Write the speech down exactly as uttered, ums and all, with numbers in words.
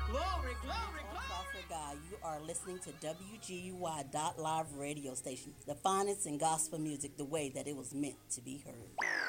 Glory, glory, glory. Crawford Guy, you are listening to W G U Y dot live radio station, the finest in gospel music, the way that it was meant to be heard.